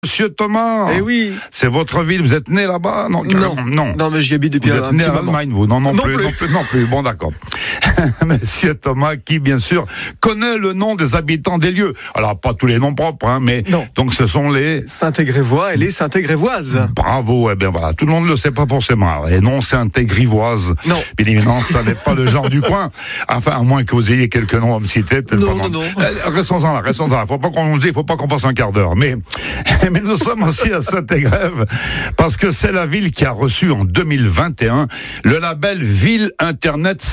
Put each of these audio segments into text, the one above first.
Monsieur Thomas, Eh oui. c'est votre ville, vous êtes né là-bas? Non, Non, mais j'y habite depuis vous êtes un né petit en moment. Allemagne, vous? Non plus. Bon, d'accord. Monsieur Thomas, qui bien sûr connaît le nom des habitants des lieux. Alors, pas tous les noms propres, hein, mais Non. donc ce sont les... Saint-Égrévois et les Saint-Égrévoises. Bravo, eh bien voilà, tout le monde ne le sait pas forcément. Et non, c'est Saint-Égrivoise. Non. Bien évidemment, ça n'est pas le genre du coin. Enfin, à moins que vous ayez quelques noms à me citer. Peut-être Non. Restons-en là. Faut pas qu'on nous dise, faut pas qu'on passe un quart d'heure. Mais nous sommes aussi à Saint-Égrève parce que c'est la ville qui a reçu en 2021 le label Ville Internet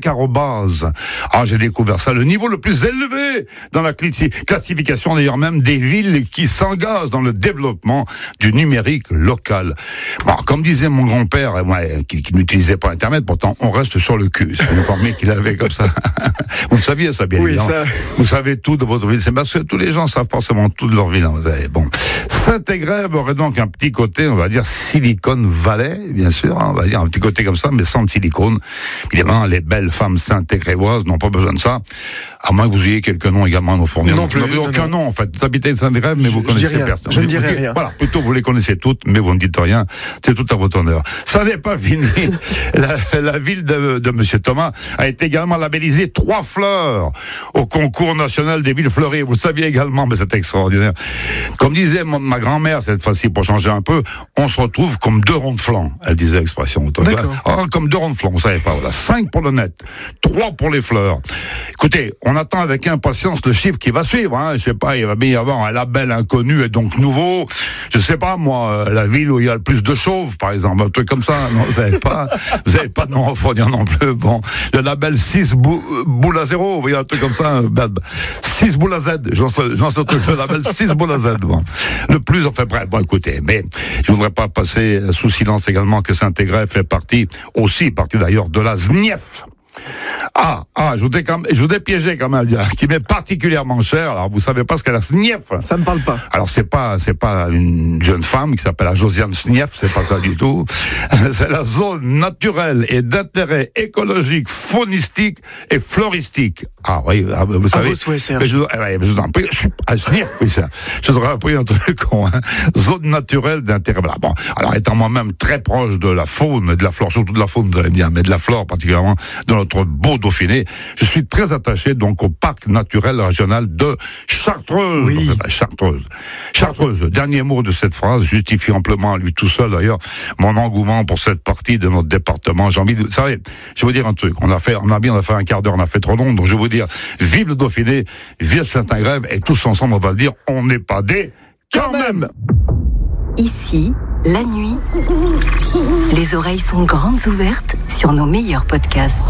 5@. Ah, j'ai découvert ça, le niveau le plus élevé dans la classification d'ailleurs même des villes qui s'engagent dans le développement du numérique local. Bon, comme disait mon grand-père, qui n'utilisait pas Internet, pourtant on reste sur le cul. C'est une formule qu'il avait comme ça. Vous le saviez ça, bien évidemment. Ça. Vous savez tout de votre ville. C'est parce que tous les gens savent forcément tout de leur ville. Hein, vous savez. Bon. Saint-Égrève aurait donc un petit côté, on va dire, Silicon Valley, bien sûr, hein, on va dire un petit côté comme ça, mais sans le silicone. Évidemment, les belles femmes saint-égrévoises n'ont pas besoin de ça, à moins que vous ayez quelques noms également à nous fournir. Non plus. Vous n'avez aucun nom, en fait. Vous habitez Saint-Égrève, mais vous connaissez personne. Je ne dirai rien. Voilà, plutôt vous les connaissez toutes, mais vous ne dites rien. C'est tout à votre honneur. Ça n'est pas fini. La ville de Monsieur Thomas a été également labellisée 3 fleurs au concours national des villes fleuries. Vous le saviez également, mais c'est extraordinaire. Comme disait ma grand-mère, cette fois-ci, pour changer un peu, on se retrouve comme 2 ronds de flanc. Elle disait l'expression. Comme 2 ronds de flanc, vous savez pas. Voilà. 5 pour le net, 3 pour les fleurs. Écoutez, on attend avec impatience le chiffre qui va suivre. Hein. Je sais pas, il va bien y avoir un label inconnu et donc nouveau. Je sais pas, moi, la ville où il y a le plus de chauves, par exemple, un truc comme ça. Non, vous avez pas de nom à fournir non plus. Bon, le label 6 boules à 0, vous voyez, un truc comme ça. 6 boules à Z. J'en sais le label 6 boules à Z. Bon. Le plus, enfin bref, bon écoutez, mais je voudrais pas passer sous silence également que Saint-Égrève fait partie d'ailleurs de la ZNIEF. Je vous ai piégé quand même, qui m'est particulièrement cher. Alors, vous savez pas ce qu'est la SNIEF. Ça me parle pas. Alors, c'est pas une jeune femme qui s'appelle la Josiane Snief, c'est pas ça du tout. C'est la zone naturelle et d'intérêt écologique, faunistique et floristique. Ah oui, vous savez. Vos souhaits, Serge. Je vous en prie. SNIEF, oui, ça. Je vous aurais appris un truc con, hein. Zone naturelle d'intérêt. Voilà. Bon. Alors, étant moi-même très proche de la faune et de la flore, surtout de la faune, vous allez me dire, mais de la flore particulièrement, de notre beau Dauphiné, je suis très attaché donc au parc naturel régional de Chartreuse. Oui. Chartreuse. Dernier mot de cette phrase justifie amplement à lui tout seul d'ailleurs mon engouement pour cette partie de notre département. J'ai envie de, vous savez, je vais vous dire un truc. On a fait un quart d'heure, on a fait trop long, donc je vais vous dire, vive le Dauphiné, vive Saint-Égrève, et tous ensemble on va le dire, on n'est pas des quand même. Ici, la nuit, les oreilles sont grandes ouvertes sur nos meilleurs podcasts.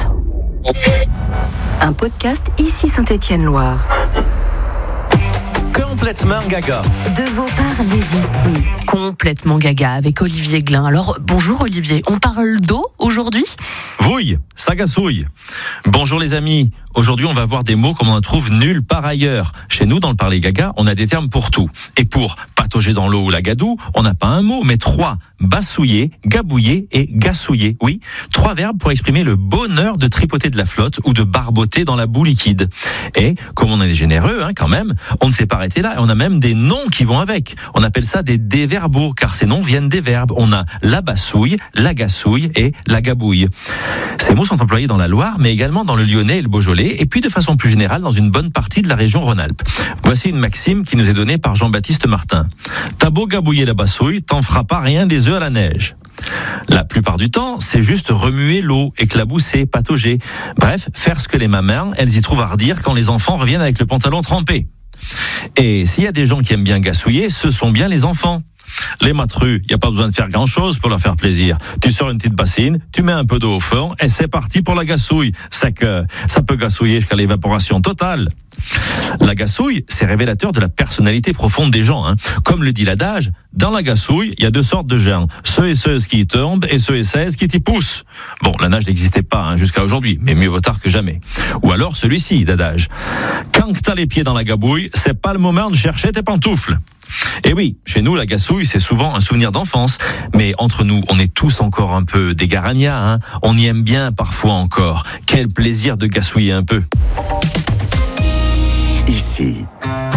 Un podcast Ici Saint-Étienne-Loire. Complètement gaga. De vos parlez d'ici. Complètement gaga avec Olivier Glin. Alors, bonjour Olivier, on parle d'eau aujourd'hui ? Vouille, ça gassouille. Bonjour les amis. Aujourd'hui, on va voir des mots comme on en trouve nulle part ailleurs. Chez nous, dans le parler gaga, on a des termes pour tout. Et pour patauger dans l'eau ou la gadoue, on n'a pas un mot, mais 3. Bassouiller, gabouiller et gassouiller. Oui, 3 verbes pour exprimer le bonheur de tripoter de la flotte ou de barboter dans la boue liquide. Et, comme on est généreux, quand même, on ne s'est pas arrêté là. Et on a même des noms qui vont avec. On appelle ça des déverbaux, car ces noms viennent des verbes. On a la bassouille, la gassouille et la gabouille. Ces mots sont employés dans la Loire, mais également dans le Lyonnais et le Beaujolais, et puis de façon plus générale dans une bonne partie de la région Rhône-Alpes. Voici une maxime qui nous est donnée par Jean-Baptiste Martin. T'as beau gabouiller la bassouille, t'en feras pas rien des œufs à la neige. La plupart du temps, c'est juste remuer l'eau, éclabousser, patauger. Bref, faire ce que les mamans, elles y trouvent à redire quand les enfants reviennent avec le pantalon trempé. Et s'il y a des gens qui aiment bien gassouiller, ce sont bien les enfants. Les matrus, il n'y a pas besoin de faire grand-chose pour leur faire plaisir. Tu sors une petite bassine, tu mets un peu d'eau au fond et c'est parti pour la gassouille. C'est que ça peut gassouiller jusqu'à l'évaporation totale. La gassouille, c'est révélateur de la personnalité profonde des gens. Comme le dit l'adage, dans la gassouille, il y a 2 sortes de gens. Ceux et ceuses qui y tombent et ceux et celles qui t'y poussent. Bon, la nage n'existait pas jusqu'à aujourd'hui, mais mieux vaut tard que jamais. Ou alors celui-ci d'adage. Quand t'as les pieds dans la gabouille, c'est pas le moment de chercher tes pantoufles. Et oui, chez nous, la gassouille, c'est souvent un souvenir d'enfance. Mais entre nous, on est tous encore un peu des garagnats. On y aime bien parfois encore. Quel plaisir de gassouiller un peu. Ici,